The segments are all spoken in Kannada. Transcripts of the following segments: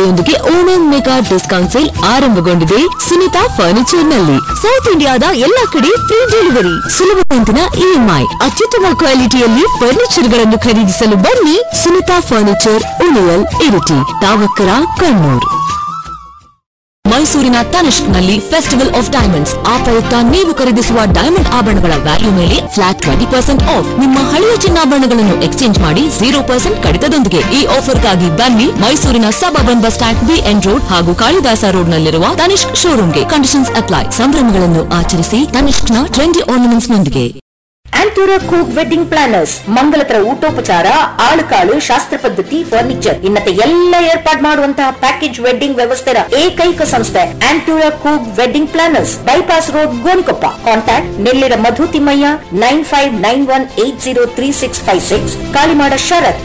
ಆಫರ್ಗಳೊಂದಿಗೆ ಓಣಂ ಮೆಗಾ ಡಿಸ್ಕೌಂಟ್ ಸೇಲ್ ಆರಂಭಗೊಂಡಿದೆ ಸುನಿತಾ ಫರ್ನಿಚರ್ ನಲ್ಲಿ. ಸೌತ್ ಇಂಡಿಯಾದ ಎಲ್ಲಾ ಕಡೆ ಫ್ರೀ ಡೆಲಿವರಿ, ಸುಲಭ ಕಂತಿನ ಇಎಂಐ, ಅತ್ಯುತ್ತಮ ಕ್ವಾಲಿಟಿಯಲ್ಲಿ ಫರ್ನಿಚರ್ ಗಳನ್ನು ಖರೀದಿಸಲು ಬನ್ನಿ. ಸುನಿತಾ ಫರ್ನಿಚರ್, ಉಳಿಯಲ್, ಇರಿಟಿ, ತಾವಕ್ಕರ, ಕಣ್ಣೂರ್. ಮೈಸೂರಿನ ತನಿಷ್ಕ್ ನಲ್ಲಿ ಫೆಸ್ಟಿವಲ್ ಆಫ್ ಡೈಮಂಡ್ಸ್. ಆ ಪ್ರಯುಕ್ತ ನೀವು ಖರೀದಿಸುವ ಡೈಮಂಡ್ ಆಭರಣಗಳ ವ್ಯಾಲ್ಯೂ ಮೇಲೆ ಫ್ಲಾಟ್ 20% ಆಫ್. ನಿಮ್ಮ ಹಳೆಯ ಚಿನ್ನಾಭರಣಗಳನ್ನು ಎಕ್ಸ್ಚೇಂಜ್ ಮಾಡಿ 0% ಕಡಿತದೊಂದಿಗೆ. ಈ ಆಫರ್ಗಾಗಿ ಬನ್ನಿ ಮೈಸೂರಿನ suburban bus stand, B N road ಹಾಗೂ ಕಾಳಿದಾಸ ರೋಡ್ ನಲ್ಲಿರುವ ತನಿಷ್ಕ್ ಶೋರೂಮ್ಗೆ. Conditions apply. ಸಂಭ್ರಮಗಳನ್ನು ಆಚರಿಸಿ ತನಿಷ್ಕ್ನ ಟ್ರೆಂಡಿ ಆರ್ನಮೆಂಟ್ಸ್ ನೊಂದಿಗೆ. ಆಂಟೂರಾ ಕೂಕ್ ವೆಡ್ಡಿಂಗ್ ಪ್ಲಾನರ್ಸ್. ಮಂಗಲತರ ಊಟೋಪಚಾರ, ಆಳುಕಾಳು, ಶಾಸ್ತ್ರ ಪದ್ಧತಿ, ಫರ್ನಿಚರ್ ಇನ್ನತೆ ಎಲ್ಲ ಏರ್ಪಾಡು ಮಾಡುವಂತಹ ಪ್ಯಾಕೇಜ್ ವೆಡ್ಡಿಂಗ್ ವ್ಯವಸ್ಥೆಯ ಏಕೈಕ ಸಂಸ್ಥೆ ಆಂಟೂರಾ ಕೂಕ್ wedding planners, bypass road, Gonikoppa. Contact Nellira ಮಧು ತಿಮ್ಮಯ್ಯ 9591803656, ಕಾಳಿಮಾಡ ಶರತ್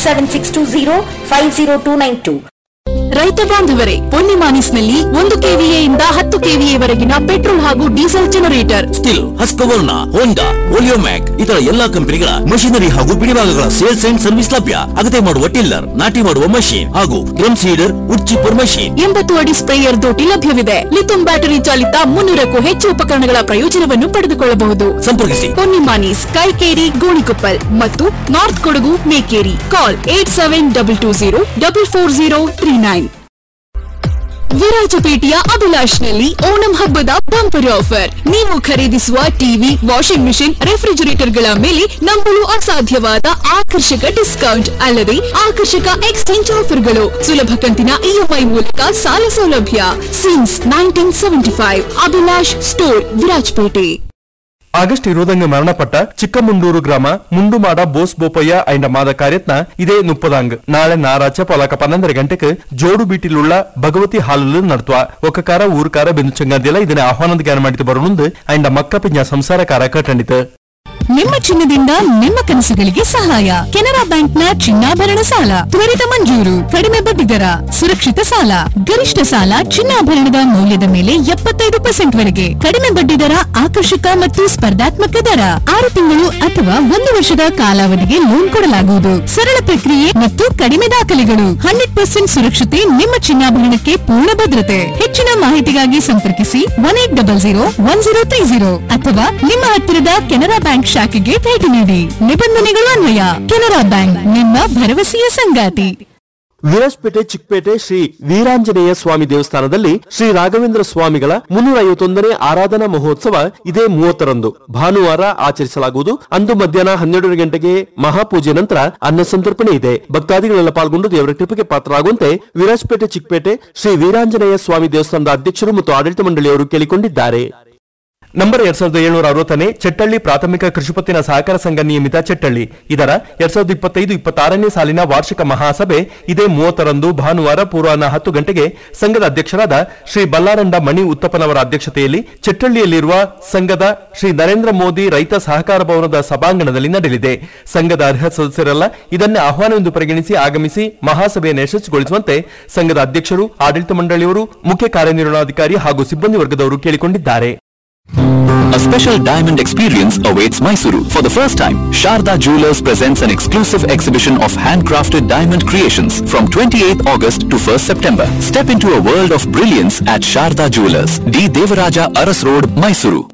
8762050292. ರೈತ ಬಾಂಧವರೇ, ಪೊನ್ನಿಮಾನಿಸ್ನಲ್ಲಿ 1 ಕೆವಿಎ ಇಂದ 10 ಕೆವಿಎ ವರೆಗಿನ ಪೆಟ್ರೋಲ್ ಹಾಗೂ ಡೀಸೆಲ್ ಜನರೇಟರ್, ಸ್ಟಿಲ್, ಹಸ್ಕವರ್ಣ, ಹೋಂಡಾ, ಓಲಿಯೋಮ್ಯಾಕ್ ಇತರ ಎಲ್ಲಾ ಕಂಪನಿಗಳ ಮಷಿನರಿ ಹಾಗೂ ಬಿಡಿಭಾಗಗಳ ಸೇಲ್ಸ್ ಅಂಡ್ ಸರ್ವಿಸ್ ಲಭ್ಯ. ಅಗತ್ಯ ಮಾಡುವ ಟಿಲ್ಲರ್, ನಾಟಿ ಮಾಡುವ ಮಷೀನ್ ಹಾಗೂ drum cedar, wood chipper machine. 80 ಅಡಿ ಸ್ಪ್ರೇಯರ್ ದೋಟಿ ಲಭ್ಯವಿದೆ. ಲಿಥಿಯಂ ಬ್ಯಾಟರಿ ಚಾಲಿತ 300ಕ್ಕೂ ಹೆಚ್ಚು ಉಪಕರಣಗಳ ಪ್ರಯೋಜನವನ್ನು ಪಡೆದುಕೊಳ್ಳಬಹುದು. ಸಂಪರ್ಕಿಸಿ ಪೊನ್ನಿಮಾನೀಸ್, ಕೈಕೇರಿ, ಗೋಣಿಕೊಪ್ಪಲ್ ಮತ್ತು ನಾರ್ತ್ ಕೊಡಗು, ಮೇಕೇರಿ. ಕಾಲ್ 8722044039. ವಿರಾಜಪೇಟೆಯ ಅಭಿಲಾಷ್ನಲ್ಲಿ ಓಣಂ ಹಬ್ಬದ ಬಂಪರ್ ಆಫರ್. ನೀವು ಖರೀದಿಸುವ ಟಿವಿ, ವಾಷಿಂಗ್ ಮಿಷಿನ್, ರೆಫ್ರಿಜರೇಟರ್ಗಳ ಮೇಲೆ ನಂಬಲು ಅಸಾಧ್ಯವಾದ ಆಕರ್ಷಕ ಡಿಸ್ಕೌಂಟ್, ಅಲ್ಲದೆ ಆಕರ್ಷಕ ಎಕ್ಸ್ಚೇಂಜ್ ಆಫರ್ಗಳು. ಸುಲಭ ಕಂತಿನ ಇಎಂಐ ಮೂಲಕ ಸಾಲ ಸೌಲಭ್ಯ. Since 1975 Abhilash store, Virajpet. August 20 ಮರಣಪಟ್ಟ Chikkamundur ಗ್ರಾಮ ಮುಂಡುಮಾಡ ಬೋಸ್ ಬೋಪಯ್ಯ ಐಂಡ ಮಾದ ಕಾರ್ಯತ್ನ ಇದೇ 30 ನಾಳೆ ನಾರಾಚ ಪೊಲಕ 12 ಗಂಟೆಗೆ ಜೋಡು ಬೀಟಿಲುಳ್ಳ ಭಗವತಿ ಹಾಲಲು ನಡ್ತುವ ಒಕ್ಕಕಾರ ಊರ್ಕಾರ ಬೆಂದು ಚಂಗದಿಲ್ಲ ಇದನ್ನ ಆಹ್ವಾನದ ಜ್ಞಾನ ಮಾಡಿತು ಬರುಣುಂದು ಐಂಡ ಮಕ್ಕ ಪಿಂಜ ಸಂಸಾರಕಾರ ಕಟ್ಟಂಡಿತು. ನಿಮ್ಮ ಚಿನ್ನದಿಂದ ನಿಮ್ಮ ಕನಸುಗಳಿಗೆ ಸಹಾಯ. ಕೆನರಾ ಬ್ಯಾಂಕ್ನ ಚಿನ್ನಾಭರಣ ಸಾಲ ತ್ವರಿತ ಮಂಜೂರು, ಕಡಿಮೆ ಬಡ್ಡಿ ದರ, ಸುರಕ್ಷಿತ ಸಾಲ, ಗರಿಷ್ಠ ಸಾಲ ಚಿನ್ನಾಭರಣದ ಮೌಲ್ಯದ ಮೇಲೆ 75% ವರೆಗೆ, ಕಡಿಮೆ ಬಡ್ಡಿ ದರ, ಆಕರ್ಷಕ ಮತ್ತು ಸ್ಪರ್ಧಾತ್ಮಕ ದರ, 6 ತಿಂಗಳು ಅಥವಾ 1 ವರ್ಷದ ಕಾಲಾವಧಿಗೆ ಲೋನ್ ಕೊಡಲಾಗುವುದು. ಸರಳ ಪ್ರಕ್ರಿಯೆ ಮತ್ತು ಕಡಿಮೆ ದಾಖಲೆಗಳು. 100% ಸುರಕ್ಷತೆ. ನಿಮ್ಮ ಚಿನ್ನಾಭರಣಕ್ಕೆ ಪೂರ್ಣ ಭದ್ರತೆ. ಹೆಚ್ಚಿನ ಮಾಹಿತಿಗಾಗಿ ಸಂಪರ್ಕಿಸಿ 18001030 ಅಥವಾ ನಿಮ್ಮ ಹತ್ತಿರದ ಕೆನರಾ ಬ್ಯಾಂಕ್ ಶಾಖೆಗೆ ಭೇಟಿ ನೀಡಿ. ನಿಬಂಧನೆಗಳು ಅನ್ವಯ. ಕೆನರಾ ಬ್ಯಾಂಕ್, ನಿಮ್ಮ ಭರವಸೆಯ ಸಂಗಾತಿ. ವಿರಾಜಪೇಟೆ ಚಿಕ್ಕಪೇಟೆ ಶ್ರೀ ವೀರಾಂಜನೇಯ ಸ್ವಾಮಿ ದೇವಸ್ಥಾನದಲ್ಲಿ ಶ್ರೀ ರಾಘವೇಂದ್ರ ಸ್ವಾಮಿಗಳ 351ನೇ ಆರಾಧನಾ ಮಹೋತ್ಸವ ಇದೇ 30ರಂದು ಭಾನುವಾರ ಆಚರಿಸಲಾಗುವುದು. ಅಂದು ಮಧ್ಯಾಹ್ನ 12 ಗಂಟೆಗೆ ಮಹಾಪೂಜೆ ನಂತರ ಅನ್ನ ಸಂತರ್ಪಣೆ ಇದೆ. ಭಕ್ತಾದಿಗಳೆಲ್ಲ ಪಾಲ್ಗೊಂಡು ದೇವರ ಕೃಪೆಗೆ ಪಾತ್ರರಾಗುವಂತೆ ವಿರಾಜಪೇಟೆ ಚಿಕ್ಕಪೇಟೆ ಶ್ರೀ ವೀರಾಂಜನೇಯ ಸ್ವಾಮಿ ದೇವಸ್ಥಾನದ ಅಧ್ಯಕ್ಷರು ಮತ್ತು ಆಡಳಿತ ಮಂಡಳಿಯವರು ಕೇಳಿಕೊಂಡಿದ್ದಾರೆ. ನಂಬರ್ 2760 ಚೆಟ್ಟಳ್ಳಿ ಪ್ರಾಥಮಿಕ ಕೃಷಿಪತ್ತಿನ ಸಹಕಾರ ಸಂಘ ನಿಯಮಿತ ಚೆಟ್ಟಳ್ಳಿ ಇದರ 2025-26ನೇ ಸಾಲಿನ ವಾರ್ಷಿಕ ಮಹಾಸಭೆ ಇದೇ 30ರಂದು ಭಾನುವಾರ ಪೂರ್ವಾಹ್ನ 10 ಗಂಟೆಗೆ ಸಂಘದ ಅಧ್ಯಕ್ಷರಾದ ಶ್ರೀ ಬಲ್ಲಾರಂಡ ಮಣಿ ಉತ್ತಪ್ಪನವರ ಅಧ್ಯಕ್ಷತೆಯಲ್ಲಿ ಚೆಟ್ಟಳ್ಳಿಯಲ್ಲಿರುವ ಸಂಘದ ಶ್ರೀ ನರೇಂದ್ರ ಮೋದಿ ರೈತ ಸಹಕಾರ ಭವನದ ಸಭಾಂಗಣದಲ್ಲಿ ನಡೆಯಲಿದೆ. ಸಂಘದ ಅರ್ಹ ಸದಸ್ಯರೆಲ್ಲ ಇದನ್ನೇ ಆಹ್ವಾನವೆಂದು ಪರಿಗಣಿಸಿ ಆಗಮಿಸಿ ಮಹಾಸಭೆಯನ್ನು ಯಶಸ್ವಿಗೊಳಿಸುವಂತೆ ಸಂಘದ ಅಧ್ಯಕ್ಷರು, ಆಡಳಿತ ಮಂಡಳಿಯವರು, ಮುಖ್ಯ ಕಾರ್ಯನಿರ್ವಹಣಾಧಿಕಾರಿ ಹಾಗೂ ಸಿಬ್ಬಂದಿ ವರ್ಗದವರು ಕೇಳಿಕೊಂಡಿದ್ದಾರೆ. A special diamond experience awaits Mysuru. For the first time, Sharda Jewelers presents an exclusive exhibition of handcrafted diamond creations from 28th August to 1st September. Step into a world of brilliance at Sharda Jewelers, D. Devaraja Aras Road, Mysuru.